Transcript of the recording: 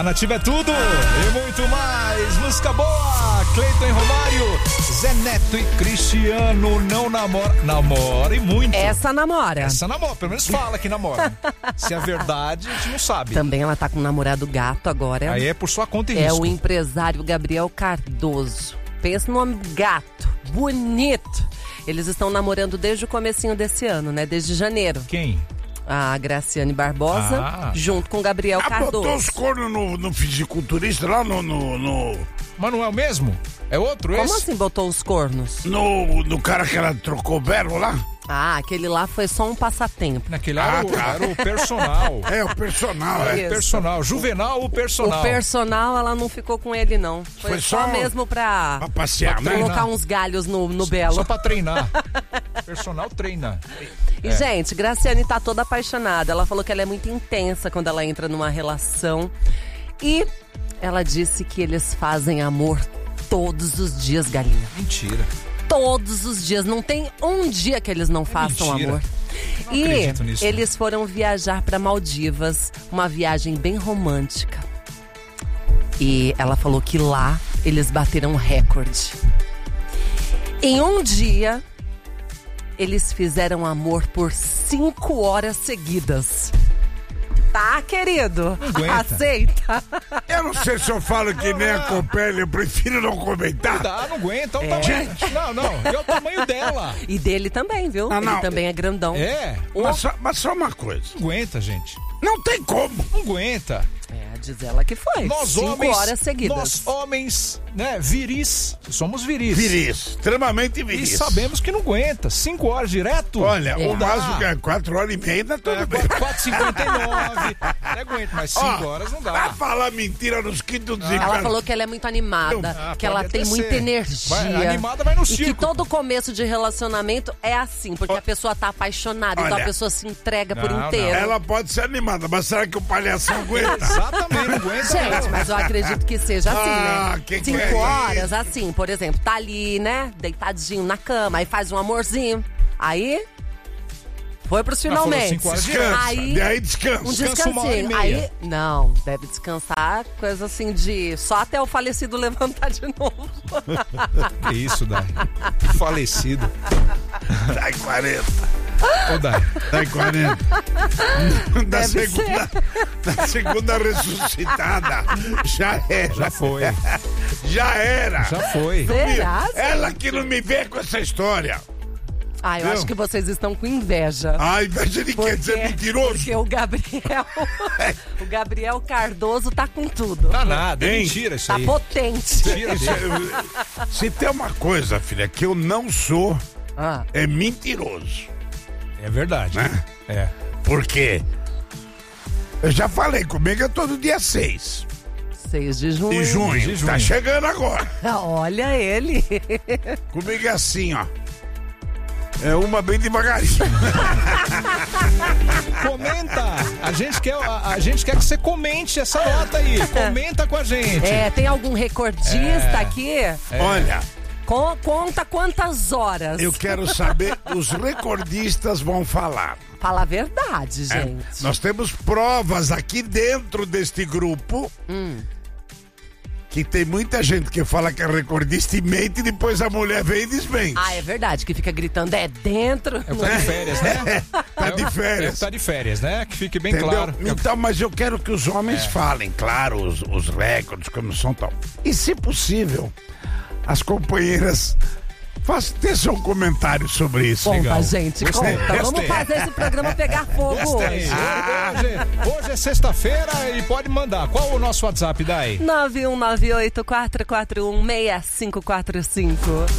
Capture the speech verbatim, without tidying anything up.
A Nativa é tudo e muito mais. Música boa, Cleiton e Romário, Zé Neto e Cristiano não namora. Namora e muito. Essa namora. Essa namora, pelo menos fala que namora. Se é verdade, a gente não sabe. Também ela tá com um namorado gato agora. Aí é por sua conta e É risco. o empresário Gabriel Cardoso. Pensa no nome gato, bonito. Eles estão namorando desde o comecinho desse ano, né? Desde janeiro. Quem? A Graciane Barbosa, Ah. junto com o Gabriel Ah, Cardoso. botou os cornos no, no fisiculturista lá no, no, no, Mas não é o mesmo? É outro Como esse? assim botou os cornos? no, no cara que ela trocou o verbo lá? Ah, aquele lá foi só um passatempo. Naquele era, Ah, o, tá. era o personal. É, o personal, É, é. Isso. personal. Juvenal, o personal. O personal, ela não ficou com ele, não. Foi, Foi só, só mesmo pra, Pra passear, Pra né? colocar uns galhos no, no belo. Só pra treinar. Personal treina. E, gente, Graciane tá toda apaixonada. Ela falou que ela é muito intensa quando ela entra numa relação. E ela disse que eles fazem amor todos os dias, galinha. Mentira. Todos os dias. Não tem um dia que eles não façam mentira. amor. Não E acredito nisso. eles foram viajar pra Maldivas. Uma viagem bem romântica. E ela falou que lá eles bateram recorde. Em um dia, eles fizeram amor por cinco horas seguidas. Tá, querido? Não aguenta. Aceita? Eu não sei se eu falo que nem a Copelli, eu prefiro não comentar. Dá, não aguenta. Olha o tamanho. Não, não. É o tamanho dela. E dele também, viu? Ah, não. Ele também é grandão. É. Mas só, mas só uma coisa, Não aguenta, gente. não tem como. Não aguenta. É, diz ela que foi. Nós cinco homens. horas seguidas. Nós homens, né, viris. Somos viris. Viris, extremamente E viris. sabemos que não aguenta. Cinco horas direto. Olha, É. o máximo que é quatro horas e meia, tá tudo É, bem. quatro e cinquenta e nove. Não aguento, mas cinco Ó, horas não dá. Vai falar mentira nos quintos dos Ela infernos. falou que ela é muito animada, Ah, que ela pode tem até muita ser. energia. Vai, animada vai no E que circo. todo começo de relacionamento é assim, porque a pessoa tá apaixonada, então Olha. a pessoa se entrega por Não, inteiro. Ela pode ser animada, mas será que o palhação aguenta? Exatamente, não aguenta. Gente, mas eu acredito que seja assim, Ah, né? que que Cinco é horas, assim, por exemplo, tá ali, né? Deitadinho na cama, aí faz um amorzinho. Aí. Foi pros falou finalmente. cinco horas de Descansa, Aí. e aí descansa. Um Descansa uma hora e descansinho. meia. Aí, não, deve descansar, coisa assim de só até o falecido levantar de novo. Que isso, Dai? Falecido. Dai quarenta. Ô, Dai. Dai quarenta. Da Deve segunda, da segunda ressuscitada. Já era. Já foi. Já era. Já foi. Será? Ela que não me vê com essa história. Ah, eu Viu? acho que vocês estão com inveja. Ai, inveja de quer dizer mentiroso. Porque o Gabriel, o Gabriel Cardoso tá com tudo. Tá nada, é Hein? mentira isso Tá aí. potente. Tira Isso dele. é- se tem uma coisa, filha, que eu não sou, Ah, é mentiroso. É verdade. Né? É. Porque eu já falei comigo, é todo dia seis seis de junho. de junho. De junho. Tá chegando agora. Olha ele. Comigo é assim, ó. É uma bem devagarinho. Comenta! A gente, quer, a, a gente quer que você comente essa nota aí. Comenta com a gente. É, tem algum recordista É. aqui? Olha, Co- conta quantas horas. eu quero saber, os recordistas vão falar. Fala a verdade, É, gente. nós temos provas aqui dentro deste grupo que tem muita gente que fala que é recordista e mente e depois a mulher vem e desmente. Ah, é verdade, que fica gritando, é dentro. É o que tá de férias, né? Tá de É o férias. que tá de férias, né? Que fique bem Entendeu? claro. Então, mas eu quero que os É. homens falem, claro, os, os recordes, como são tal. E, se possível, as companheiras façam ter seu comentário sobre isso. Conta, Legal. gente, Gostei, conta. Vamos gostei. fazer esse programa pegar fogo Gostei. hoje. Hoje, hoje é sexta-feira e pode mandar. Qual o nosso WhatsApp, Dai? nove um nove oito quatro quatro um seis cinco quatro cinco.